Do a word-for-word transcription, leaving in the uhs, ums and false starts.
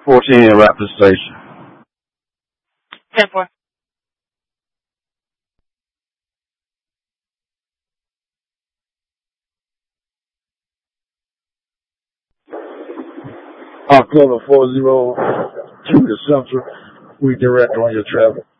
fourteen at Rapid Station. ten four. October four zero two to Central. We direct on your traffic.